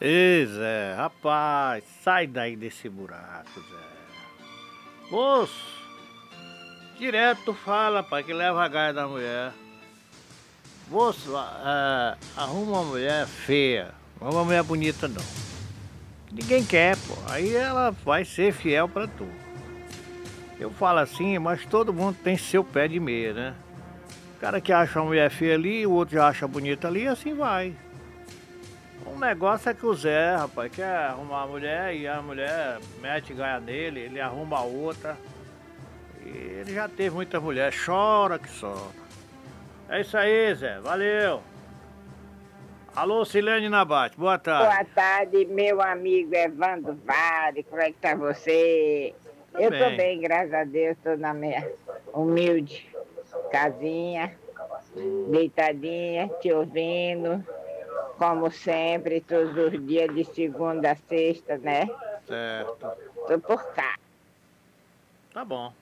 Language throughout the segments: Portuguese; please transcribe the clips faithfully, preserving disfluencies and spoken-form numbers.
Ei, Zé, rapaz, sai daí desse buraco, Zé. Moço, direto tu fala, pai, que leva a gaia da mulher. Moço, a- a- arruma uma mulher feia, não é uma mulher bonita não. Ninguém quer, pô. Aí ela vai ser fiel pra tu. Eu falo assim, mas todo mundo tem seu pé de meia, né? O cara que acha uma mulher feia ali, o outro já acha bonita ali, e assim vai. O negócio é que o Zé, rapaz, quer arrumar a mulher e a mulher mete gaia nele, ele arruma a outra. E ele já teve muita mulher, chora que só. É isso aí, Zé, valeu. Alô, Silene Nabate, boa tarde. Boa tarde, meu amigo Evandro Vale, como é que tá você? Tô Eu bem. tô bem, graças a Deus, tô na minha humilde casinha, deitadinha, te ouvindo, como sempre, todos os dias de segunda a sexta, né? Certo, Tô por cá. tá bom.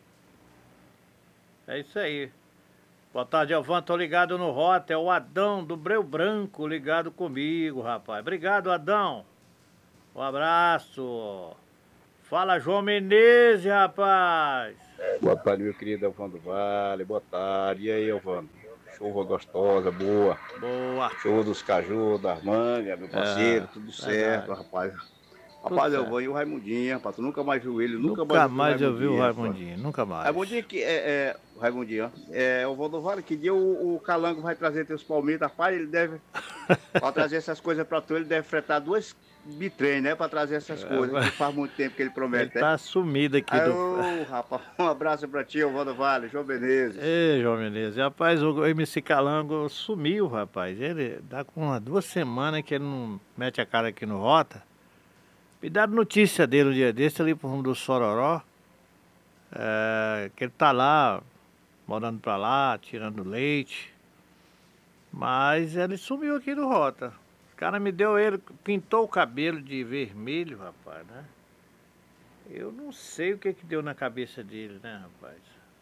É isso aí. Boa tarde, Elvan, tô ligado no Rota, é o Adão do Breu Branco ligado comigo, rapaz. Obrigado, Adão. Um abraço. Fala, João Menezes, rapaz. Boa tarde, meu querido Evandro Vale. Boa tarde. E aí, Evandro? Chuva gostosa, boa. Boa. Chuva dos caju, das mangas, meu parceiro. É, tudo verdade. certo, rapaz. Rapaz, eu certo. vou e o Raimundinho, rapaz. Tu nunca mais viu ele, nunca, Nunca mais mais eu vi o rapaz. Raimundinho, nunca mais. Raimundinho que é, é o Raimundinho, ó. É o Valdo Vale, que dia o, o Calango vai trazer teus palmitos, rapaz, ele deve, pra trazer essas coisas pra tu, ele deve fretar duas bitrem, né, pra trazer essas coisas, que faz muito tempo que ele Ele promete, né? tá sumido aqui Aí, do... ô, rapaz, um abraço pra ti, Valdo Vale, João Menezes. Ei, João Menezes, rapaz, o M C Calango sumiu, rapaz. Ele dá com umas duas semanas que ele não mete a cara aqui no Rota. Me deram notícia dele um dia desse ali pro rumo do Sororó. É, que ele tá lá, morando pra lá, tirando leite. Mas ele sumiu aqui do Rota. O cara me deu ele, pintou o cabelo de vermelho, rapaz, né? Eu não sei o que que deu na cabeça dele, né, rapaz?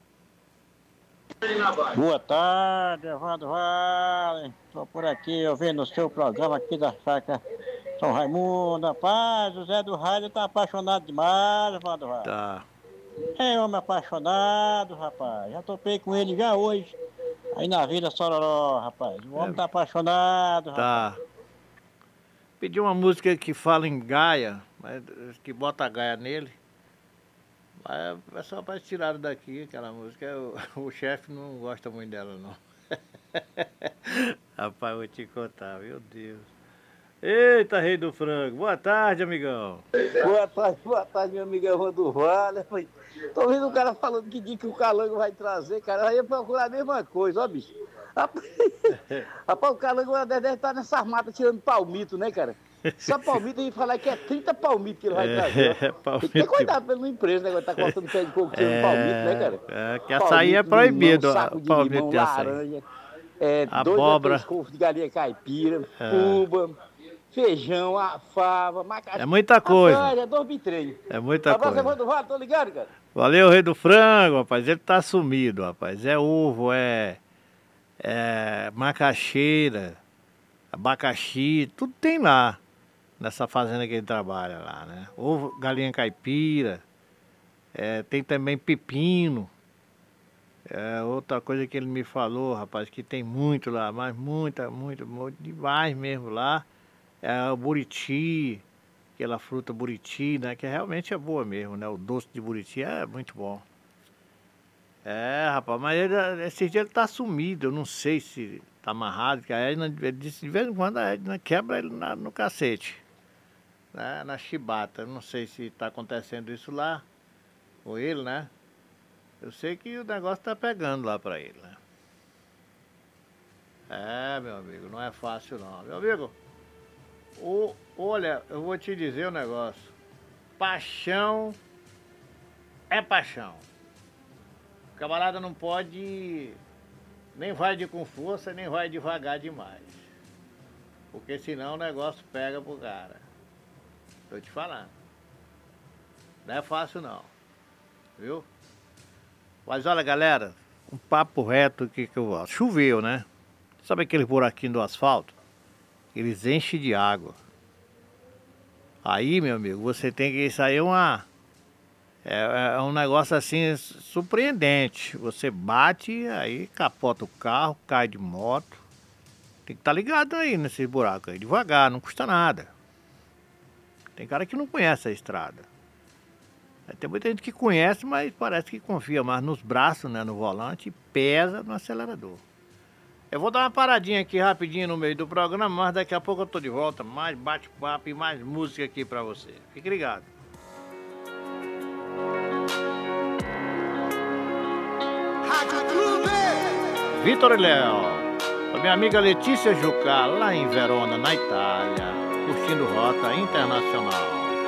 Boa tarde, Evandro Vale. Estou por aqui ouvindo o seu programa aqui da Chácara São Raimundo. Rapaz, o Zé do Rádio tá apaixonado demais, Evandro Vale. Tá. É homem apaixonado, rapaz. Já topei com ele já hoje. Aí na Vila Sororó, rapaz. O homem É. tá apaixonado, rapaz. Tá. Pedi uma música que fala em Gaia, mas que bota a Gaia nele. Mas é só para tirar daqui aquela música. O, o chefe não gosta muito dela, não. Rapaz, vou te contar, meu Deus. Eita, rei do frango. Boa tarde, amigão. Boa tarde, boa tarde, meu amigo Evandro Vale. Tô vendo o cara falando que dia que o Calango vai trazer, cara. Eu ia procurar a mesma coisa, ó, bicho. Rapaz, rapaz, o Calango deve estar nessas matas tirando palmito, né, cara? Só palmito, e falar que é trinta palmitos que ele vai trazer. É, Ó. palmito. Tem que ter cuidado pela empresa, né? Tá cortando pé de coco tirando É, palmito, né, cara? é, que açaí é Palmito, proibido, limão, saco de palmito limão, de açaí. laranja, é, dois Abóbora. daqueles covos de galinha caipira, É. cuba, feijão, a fava, macaxeira. É muita coisa. Rapaz, é dois bitrem. É muita Abraço, coisa. Evandro Vale, tô ligado, cara? Valeu, rei do frango, rapaz. Ele tá sumido, rapaz. É ovo, é, é macaxeira, abacaxi, tudo tem lá. Nessa fazenda que ele trabalha lá, né? Ovo, galinha caipira, é, tem também pepino. É outra coisa que ele me falou, rapaz, que tem muito lá, mas muita, muito, muito demais mesmo lá. É o buriti, aquela fruta buriti, né? Que realmente é boa mesmo, né? O doce de buriti é muito bom. É, rapaz, mas ele, esse dia ele tá sumido, eu não sei se tá amarrado, que a Edna, ele disse de vez em quando a Edna quebra ele na, no cacete. Né, na chibata, eu não sei se está acontecendo isso lá com ele, né? Eu sei que o negócio tá pegando lá para ele, né? É, meu amigo, não é fácil não. Meu amigo, o, olha, eu vou te dizer um negócio. Paixão é paixão. O camarada não pode, nem vai de com força, nem vai devagar demais. Porque senão o negócio pega pro cara. Tô te falando. Não é fácil não. Viu? Mas olha, galera, um papo reto que, que eu gosto. Choveu, né? Sabe aquele buraquinho do asfalto? Eles enchem de água. Aí, meu amigo, você tem que... Isso aí é uma... É, é um negócio assim surpreendente. Você bate, aí capota o carro, cai de moto. Tem que estar ligado aí nesses buracos aí, devagar, não custa nada. Tem cara que não conhece a estrada. Tem muita gente que conhece, mas parece que confia mais nos braços, né, no volante, e pesa no acelerador. Eu vou dar uma paradinha aqui rapidinho no meio do programa, mas daqui a pouco eu tô de volta. Mais bate-papo e mais música aqui pra você. Fique ligado. Vitor e Léo, a minha amiga Letícia Jucá, lá em Verona, na Itália, curtindo Rota Internacional.